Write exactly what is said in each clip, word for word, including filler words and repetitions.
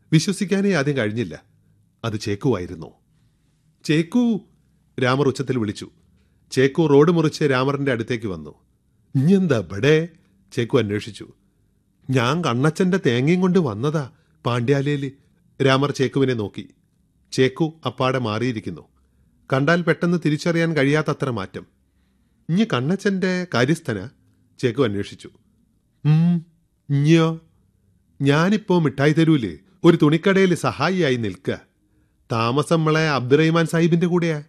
വിശ്വസിക്കാനേ ആദ്യം കഴിഞ്ഞില്ല. അത് ചേക്കുവായിരുന്നു. ചേക്കൂ! രാമർ ഉച്ചത്തിൽ വിളിച്ചു. ചേക്കു റോഡ് മുറിച്ച് രാമറിന്റെ അടുത്തേക്ക് വന്നു. ഇഞ്ഞെന്താ ബടേ? ചേക്കു അന്വേഷിച്ചു. ഞാൻ കണ്ണച്ചന്റെ തേങ്ങയും കൊണ്ട് വന്നതാ പാണ്ഡ്യാലയില്. രാമർ ചേക്കുവിനെ നോക്കി. ചേക്കു അപ്പാടെ മാറിയിരിക്കുന്നു. കണ്ടാൽ പെട്ടെന്ന് തിരിച്ചറിയാൻ കഴിയാത്തത്ര മാറ്റം. ഇഞ്ഞ് കണ്ണച്ചന്റെ കാര്യസ്ഥന? ചേക്കു അന്വേഷിച്ചു. ഉം ഇഞ്ഞോ? ഞാനിപ്പോ മിഠായി തെരുവില് ഒരു തുണിക്കടയിൽ സഹായിയായി നിൽക്കുക. താമസം നമ്മളെ അബ്ദുറഹിമാൻ സാഹിബിന്റെ കൂടെയാ.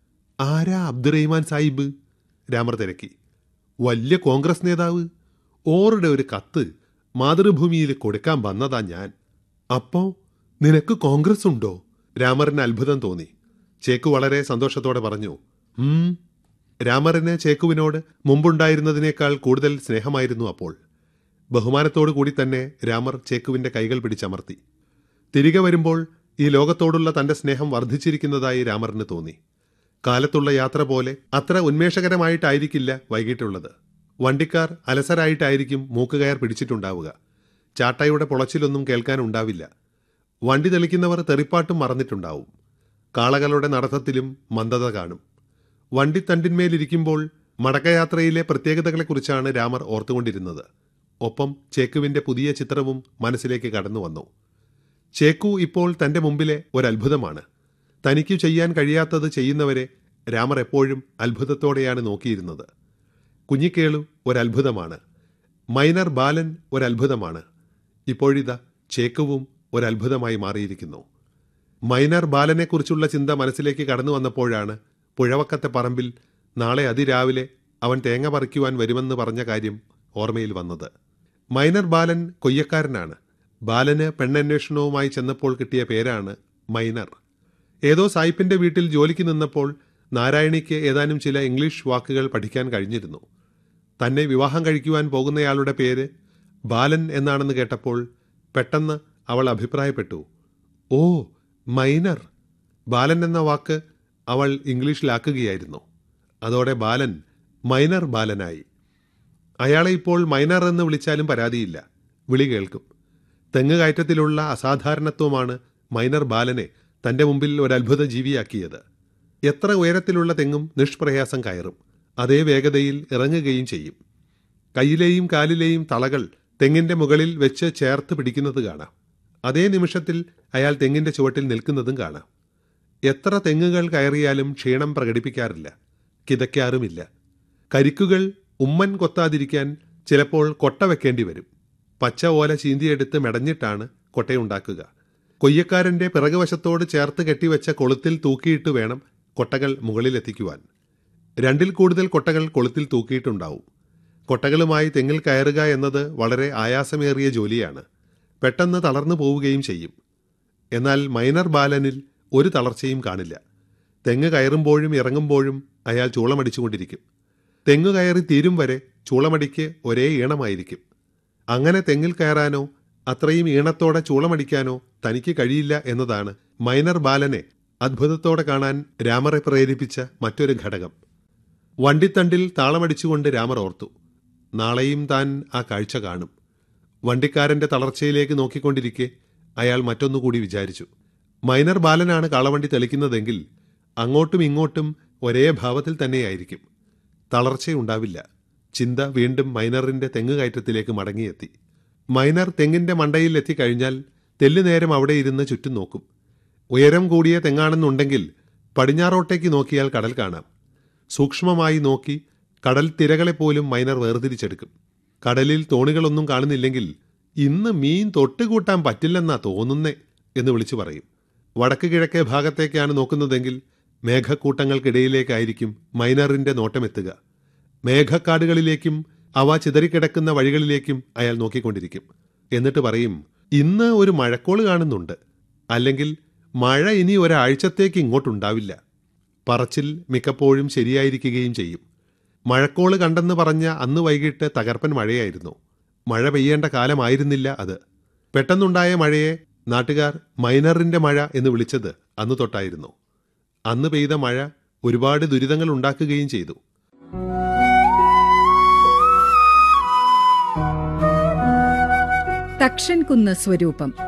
ആരാ അബ്ദുറഹിമാൻ സാഹിബ്? രാമർ തിരക്കി. വലിയ കോൺഗ്രസ് നേതാവ്. ഓറുടെ ഒരു കത്ത് മാതൃഭൂമിയിൽ കൊടുക്കാൻ വന്നതാ ഞാൻ. അപ്പോ നിനക്ക് കോൺഗ്രസ് ഉണ്ടോ? രാമറിന് അത്ഭുതം തോന്നി. ചേക്കു വളരെ സന്തോഷത്തോടെ പറഞ്ഞു. ഉം രാമറിന് ചേക്കുവിനോട് മുമ്പുണ്ടായിരുന്നതിനേക്കാൾ കൂടുതൽ സ്നേഹമായിരുന്നു അപ്പോൾ. ബഹുമാനത്തോടു കൂടി തന്നെ രാമർ ചേക്കുവിന്റെ കൈകൾ പിടിച്ചമർത്തി. തിരികെ വരുമ്പോൾ ഈ ലോകത്തോടുള്ള തന്റെ സ്നേഹം വർദ്ധിച്ചിരിക്കുന്നതായി രാമറിന് തോന്നി. കാലത്തുള്ള യാത്ര പോലെ അത്ര ഉന്മേഷകരമായിട്ടായിരിക്കില്ല വൈകിട്ടുള്ളത്. വണ്ടിക്കാർ അലസരായിട്ടായിരിക്കും മൂക്കുകയർ പിടിച്ചിട്ടുണ്ടാവുക. ചാട്ടയുടെ പൊളച്ചിലൊന്നും കേൾക്കാനുണ്ടാവില്ല. വണ്ടി തെളിക്കുന്നവർ തെറിപ്പാട്ടും മറന്നിട്ടുണ്ടാവും. കാളകളുടെ നടത്തത്തിലും മന്ദത കാണും. വണ്ടിത്തണ്ടിന്മേലിരിക്കുമ്പോൾ മടക്കയാത്രയിലെ പ്രത്യേകതകളെക്കുറിച്ചാണ് രാമർ ഓർത്തുകൊണ്ടിരുന്നത്. ഒപ്പം ചേക്കുവിന്റെ പുതിയ ചിത്രവും മനസ്സിലേക്ക് കടന്നു വന്നു. ചേക്കു ഇപ്പോൾ തന്റെ മുമ്പിലെ ഒരത്ഭുതമാണ്. തനിക്കു ചെയ്യാൻ കഴിയാത്തത് ചെയ്യുന്നവരെ രാമർ എപ്പോഴും അത്ഭുതത്തോടെയാണ് നോക്കിയിരുന്നത്. കുഞ്ഞിക്കേളു ഒരത്ഭുതമാണ്. മൈനർ ബാലൻ ഒരത്ഭുതമാണ്. ഇപ്പോഴിതാ ചേക്കുവും ഒരത്ഭുതമായി മാറിയിരിക്കുന്നു. മൈനർ ബാലനെക്കുറിച്ചുള്ള ചിന്ത മനസ്സിലേക്ക് കടന്നു വന്നപ്പോഴാണ് പുഴവക്കത്തെ പറമ്പിൽ നാളെ അതിരാവിലെ അവൻ തേങ്ങ പറിക്കുവാൻ വരുമെന്ന് പറഞ്ഞ കാര്യം ഓർമ്മയിൽ വന്നത്. മൈനർ ബാലൻ കൊയ്യക്കാരനാണ്. ബാലന് പെണ്ണന്വേഷണവുമായി ചെന്നപ്പോൾ കിട്ടിയ പേരാണ് മൈനർ. ഏതോ സായിപ്പിന്റെ വീട്ടിൽ ജോലിക്ക് നിന്നപ്പോൾ നാരായണിക്ക് ഏതാനും ചില ഇംഗ്ലീഷ് വാക്കുകൾ പഠിക്കാൻ കഴിഞ്ഞിരുന്നു. തന്നെ വിവാഹം കഴിക്കുവാൻ പോകുന്നയാളുടെ പേര് ബാലൻ എന്നാണെന്ന് കേട്ടപ്പോൾ പെട്ടെന്ന് അവൾ അഭിപ്രായപ്പെട്ടു. ഓ മൈനർ! ബാലൻ എന്ന വാക്ക് അവൾ ഇംഗ്ലീഷിലാക്കുകയായിരുന്നു. അതോടെ ബാലൻ മൈനർ ബാലനായി. അയാളെ ഇപ്പോൾ മൈനർ എന്ന് വിളിച്ചാലും പരാതിയില്ല. വിളി കേൾക്കും. തെങ്ങ് കയറ്റത്തിലുള്ള അസാധാരണത്വമാണ് മൈനർ ബാലനെ തന്റെ മുമ്പിൽ ഒരത്ഭുത ജീവിയാക്കിയത്. എത്ര ഉയരത്തിലുള്ള തെങ്ങും നിഷ്പ്രയാസം കയറും. അതേ വേഗതയിൽ ഇറങ്ങുകയും ചെയ്യും. കയ്യിലെയും കാലിലെയും തളകൾ തെങ്ങിന്റെ മുകളിൽ വെച്ച് ചേർത്ത് പിടിക്കുന്നത് കാണാം. അതേ നിമിഷത്തിൽ അയാൾ തെങ്ങിന്റെ ചുവട്ടിൽ നിൽക്കുന്നതും കാണാം. എത്ര തെങ്ങുകൾ കയറിയാലും ക്ഷീണം പ്രകടിപ്പിക്കാറില്ല, കിതയ്ക്കാറുമില്ല. കരിക്കുകൾ ഉമ്മൻ കൊത്താതിരിക്കാൻ ചിലപ്പോൾ കൊട്ട വെക്കേണ്ടി വരും. പച്ച ഓല ചീന്തിയെടുത്ത് മെടഞ്ഞിട്ടാണ് കൊട്ടയുണ്ടാക്കുക. കൊയ്യക്കാരന്റെ പിറകുവശത്തോട് ചേർത്ത് കെട്ടിവെച്ച കൊളുത്തിൽ തൂക്കിയിട്ട് വേണം കൊട്ടകൾ മുകളിലെത്തിക്കുവാൻ. രണ്ടിൽ കൂടുതൽ കൊട്ടകൾ കൊളുത്തിൽ തൂക്കിയിട്ടുണ്ടാവും. കൊട്ടകളുമായി തെങ്ങിൽ കയറുക എന്നത് വളരെ ആയാസമേറിയ ജോലിയാണ്. പെട്ടെന്ന് തളർന്നു പോവുകയും ചെയ്യും. എന്നാൽ മൈനർ ബാലനിൽ ഒരു തളർച്ചയും കാണില്ല. തെങ്ങ് കയറുമ്പോഴും ഇറങ്ങുമ്പോഴും അയാൾ ചൂളമടിച്ചുകൊണ്ടിരിക്കും. തെങ്ങ് കയറി തീരും വരെ ചൂളമടിക്ക് ഒരേ ഈണമായിരിക്കും. അങ്ങനെ തെങ്ങിൽ കയറാനോ അത്രയും ഈണത്തോടെ ചൂളമടിക്കാനോ തനിക്ക് കഴിയില്ല എന്നതാണ് മൈനർ ബാലനെ അത്ഭുതത്തോടെ കാണാൻ രാമറെ പ്രേരിപ്പിച്ച മറ്റൊരു ഘടകം. വണ്ടിത്തണ്ടിൽ താളമടിച്ചുകൊണ്ട് രാമർ ഓർത്തു, നാളെയും താൻ ആ കാഴ്ച കാണും. വണ്ടിക്കാരന്റെ തളർച്ചയിലേക്ക് നോക്കിക്കൊണ്ടിരിക്കെ അയാൾ മറ്റൊന്നുകൂടി വിചാരിച്ചു. മൈനർ ബാലനാണ് കാളവണ്ടി തെളിക്കുന്നതെങ്കിൽ അങ്ങോട്ടും ഇങ്ങോട്ടും ഒരേ ഭാവത്തിൽ തന്നെയായിരിക്കും. തളർച്ചയുണ്ടാവില്ല. ചിന്ത വീണ്ടും മൈനറിന്റെ തെങ്ങ് കയറ്റത്തിലേക്ക് മടങ്ങിയെത്തി. മൈനർ തെങ്ങിന്റെ മണ്ടയിൽ എത്തിക്കഴിഞ്ഞാൽ തെല്ലുനേരം അവിടെ ഇരുന്ന് ചുറ്റും നോക്കും. ഉയരം കൂടിയ തെങ്ങാണെന്നുണ്ടെങ്കിൽ പടിഞ്ഞാറോട്ടേക്ക് നോക്കിയാൽ കടൽ കാണാം. സൂക്ഷ്മമായി നോക്കി കടൽ തിരകളെപ്പോലും മൈനർ വേർതിരിച്ചെടുക്കും. കടലിൽ തോണികളൊന്നും കാണുന്നില്ലെങ്കിൽ ഇന്ന് മീൻ തൊട്ടുകൂട്ടാൻ പറ്റില്ലെന്നാ തോന്നുന്നേ എന്ന് വിളിച്ചു പറയും. വടക്ക് കിഴക്കേ ഭാഗത്തേക്കാണ് നോക്കുന്നതെങ്കിൽ മേഘക്കൂട്ടങ്ങൾക്കിടയിലേക്കായിരിക്കും മൈനറിന്റെ നോട്ടമെത്തുക. മേഘക്കാടുകളിലേക്കും അവ ചിതറിക്കിടക്കുന്ന വഴികളിലേക്കും അയാൾ നോക്കിക്കൊണ്ടിരിക്കും. എന്നിട്ട് പറയും, ഇന്ന് ഒരു മഴക്കോള് കാണുന്നുണ്ട്, അല്ലെങ്കിൽ മഴ ഇനി ഒരാഴ്ചത്തേക്ക് ഇങ്ങോട്ടുണ്ടാവില്ല. പറച്ചിൽ മിക്കപ്പോഴും ശരിയായിരിക്കുകയും ചെയ്യും. മഴക്കോള് കണ്ടെന്ന് പറഞ്ഞ അന്ന് വൈകിട്ട് തകർപ്പൻ മഴയായിരുന്നു. മഴ പെയ്യേണ്ട കാലമായിരുന്നില്ല അത്. പെട്ടെന്നുണ്ടായ മഴയെ നാട്ടുകാർ മൈനറിന്റെ മഴ എന്ന് വിളിച്ചത് അന്ന് തൊട്ടായിരുന്നു. അന്ന് പെയ്ത മഴ ഒരുപാട് ദുരിതങ്ങൾ ഉണ്ടാക്കുകയും ചെയ്തു. തക്ഷൻകുന്ന് സ്വരൂപം.